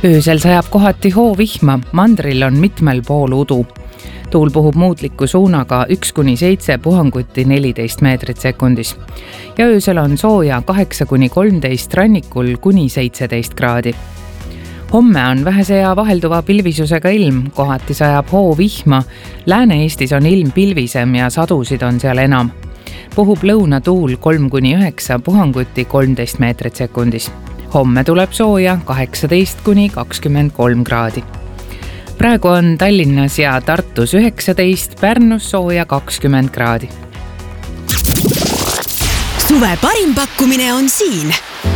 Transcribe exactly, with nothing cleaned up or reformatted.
Öösel sajab kohati hoovihma, mandril on mitmel pool udu. Tuul puhub muutliku suunaga üks kuni seitse, puhanguti neliteist meetrit sekundis. Ja öösel on sooja kaheksa kuni kolmteist, rannikul kuni seitseteist kraadi. Homme on vähese ja vahelduva pilvisusega ilm, kohati sajab hoovihma. Lääne-Eestis on ilm pilvisem ja sadusid on seal enam. Puhub lõunatuul kolm kuni üheksa, puhanguti kolmteist meetrit sekundis. Homme tuleb sooja kaheksateist kuni kakskümmend kolm kraadi. Praegu on Tallinnas ja Tartus üheksateist, Pärnus sooja kakskümmend kraadi. Suve parim pakkumine on siin.